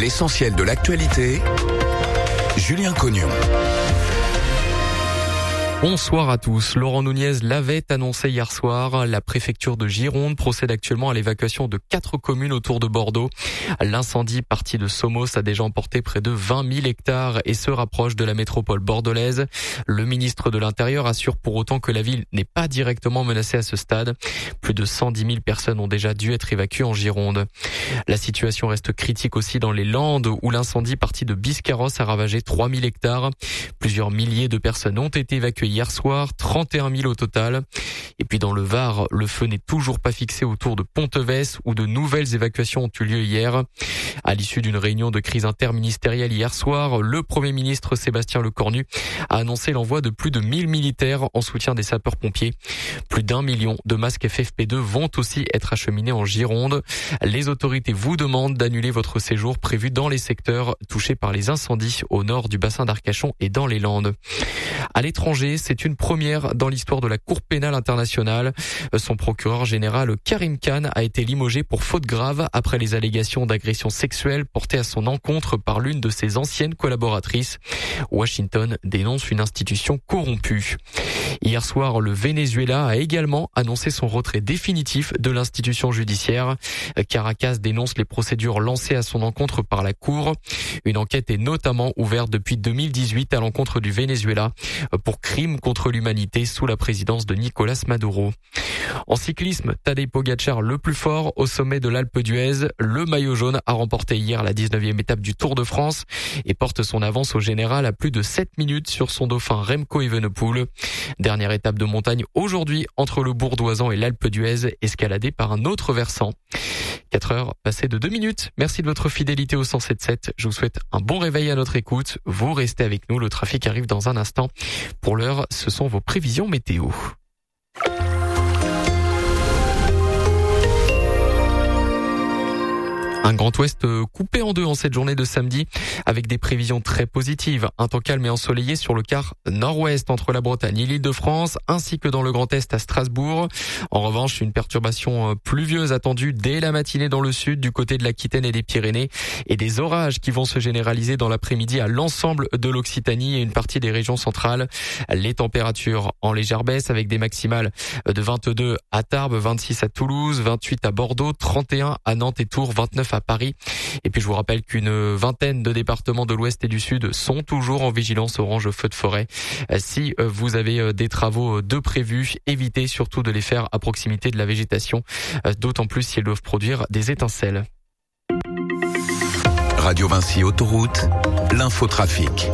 L'essentiel de l'actualité, Julien Cognon. Bonsoir à tous. Laurent Nunez l'avait annoncé hier soir. La préfecture de Gironde procède actuellement à l'évacuation de 4 communes autour de Bordeaux. L'incendie parti de Somos a déjà emporté près de 20 000 hectares et se rapproche de la métropole bordelaise. Le ministre de l'Intérieur assure pour autant que la ville n'est pas directement menacée à ce stade. Plus de 110 000 personnes ont déjà dû être évacuées en Gironde. La situation reste critique aussi dans les Landes où l'incendie parti de Biscarrosse a ravagé 3 000 hectares. Plusieurs milliers de personnes ont été évacuées hier soir, 31 000 au total. Et puis dans le Var, le feu n'est toujours pas fixé autour de Ponteves où de nouvelles évacuations ont eu lieu hier. À l'issue d'une réunion de crise interministérielle hier soir, le Premier ministre Sébastien Lecornu a annoncé l'envoi de plus de 1000 militaires en soutien des sapeurs-pompiers. Plus d'1 million de masques FFP2 vont aussi être acheminés en Gironde. Les autorités vous demandent d'annuler votre séjour prévu dans les secteurs touchés par les incendies au nord du bassin d'Arcachon et dans les Landes. À l'étranger, c'est une première dans l'histoire de la Cour pénale internationale. Son procureur général Karim Khan a été limogé pour faute grave après les allégations d'agression sexuelle portées à son encontre par l'une de ses anciennes collaboratrices. Washington dénonce une institution corrompue. Hier soir, le Venezuela a également annoncé son retrait définitif de l'institution judiciaire. Caracas dénonce les procédures lancées à son encontre par la Cour. Une enquête est notamment ouverte depuis 2018 à l'encontre du Venezuela pour crimes contre l'humanité sous la présidence de Nicolás Maduro. En cyclisme, Tadej Pogačar le plus fort au sommet de l'Alpe d'Huez. Le maillot jaune a remporté hier la 19e étape du Tour de France et porte son avance au général à plus de 7 minutes sur son dauphin Remco Evenepoel. Dernière étape de montagne aujourd'hui entre le Bourdoisan et l'Alpe d'Huez, escaladée par un autre versant. 4 heures passées de 2 minutes. Merci de votre fidélité au 107.7. Je vous souhaite un bon réveil à notre écoute. Vous restez avec nous. Le trafic arrive dans un instant. Pour l'heure, ce sont vos prévisions météo. Un Grand Ouest coupé en deux en cette journée de samedi avec des prévisions très positives. Un temps calme et ensoleillé sur le quart nord-ouest entre la Bretagne et l'Île-de-France ainsi que dans le Grand Est à Strasbourg. En revanche, une perturbation pluvieuse attendue dès la matinée dans le sud du côté de l'Aquitaine et des Pyrénées et des orages qui vont se généraliser dans l'après-midi à l'ensemble de l'Occitanie et une partie des régions centrales. Les températures en légère baisse avec des maximales de 22 à Tarbes, 26 à Toulouse, 28 à Bordeaux, 31 à Nantes et Tours, 29 à Paris. Et puis je vous rappelle qu'une vingtaine de départements de l'Ouest et du Sud sont toujours en vigilance orange feu de forêt. Si vous avez des travaux de prévus, évitez surtout de les faire à proximité de la végétation, d'autant plus si elles doivent produire des étincelles. Radio Vinci Autoroute, l'infotrafic.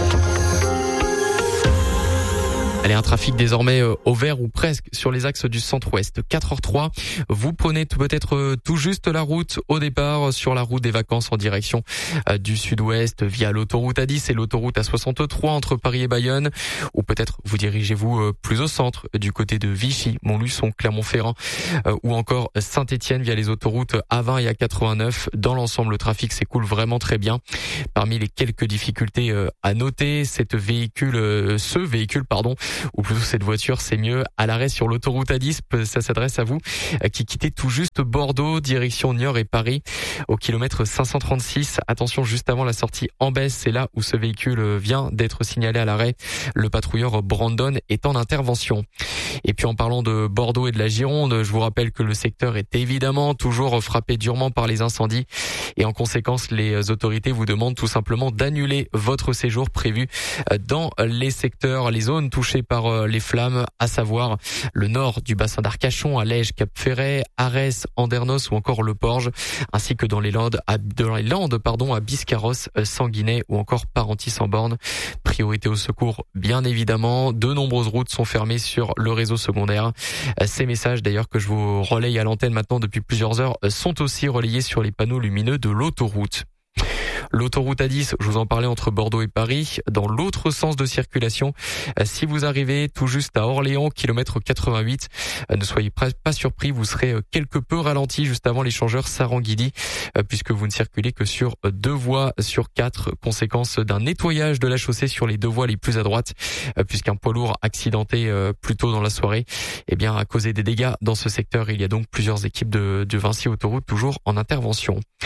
Allez, un trafic désormais au vert ou presque sur les axes du centre-ouest. 4h03, vous prenez peut-être tout juste la route au départ sur la route des vacances en direction du sud-ouest via l'autoroute A10 et l'autoroute A63 entre Paris et Bayonne. Ou peut-être vous dirigez-vous plus au centre du côté de Vichy, Montluçon, Clermont-Ferrand ou encore Saint-Étienne via les autoroutes A20 et A89. Dans l'ensemble, le trafic s'écoule vraiment très bien. Parmi les quelques difficultés à noter, ce véhicule, ou plutôt cette voiture, c'est mieux, à l'arrêt sur l'autoroute A10, ça s'adresse à vous, qui quittez tout juste Bordeaux, direction Niort et Paris, au kilomètre 536. Attention, juste avant la sortie en baisse, c'est là où ce véhicule vient d'être signalé à l'arrêt. Le patrouilleur Brandon est en intervention. Et puis en parlant de Bordeaux et de la Gironde, je vous rappelle que le secteur est évidemment toujours frappé durement par les incendies et en conséquence, les autorités vous demandent tout simplement d'annuler votre séjour prévu dans les secteurs, les zones touchées par les flammes, à savoir le nord du bassin d'Arcachon, Allège, Cap-Ferret, Arès, Andernos ou encore Le Porge, ainsi que dans les Landes, à Biscarrosse, Sanguinet ou encore Parentis-en-Born. Priorité au secours, bien évidemment. De nombreuses routes sont fermées sur le réseau secondaire. Ces messages, d'ailleurs, que je vous relaye à l'antenne maintenant depuis plusieurs heures, sont aussi relayés sur les panneaux lumineux de l'autoroute. L'autoroute A10, je vous en parlais entre Bordeaux et Paris, dans l'autre sens de circulation. Si vous arrivez tout juste à Orléans, kilomètre 88, ne soyez pas surpris, vous serez quelque peu ralenti juste avant l'échangeur Saranguidi, puisque vous ne circulez que sur 2 voies sur 4, conséquence d'un nettoyage de la chaussée sur les 2 voies les plus à droite, puisqu'un poids lourd accidenté plus tôt dans la soirée, a causé des dégâts dans ce secteur. Il y a donc plusieurs équipes de Vinci Autoroute toujours en intervention.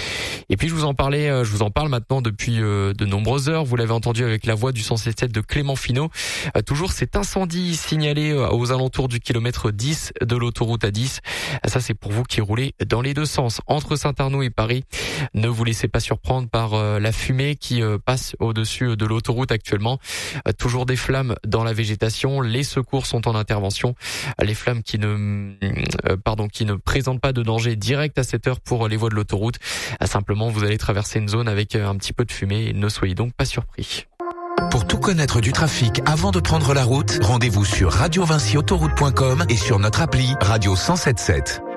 Et puis je vous en parle maintenant depuis de nombreuses heures. Vous l'avez entendu avec la voix du 107.7 de Clément Finot. Toujours cet incendie signalé aux alentours du kilomètre 10 de l'autoroute A10. Ça c'est pour vous qui roulez dans les deux sens entre Saint-Arnoux et Paris. Ne vous laissez pas surprendre par la fumée qui passe au-dessus de l'autoroute actuellement. Toujours des flammes dans la végétation. Les secours sont en intervention. Les flammes qui ne présentent pas de danger direct à cette heure pour les voies de l'autoroute. Simplement, vous allez traverser une zone avec un petit peu de fumée. Ne soyez donc pas surpris. Pour tout connaître du trafic avant de prendre la route, rendez-vous sur radiovincyautoroute.com et sur notre appli Radio 107.7.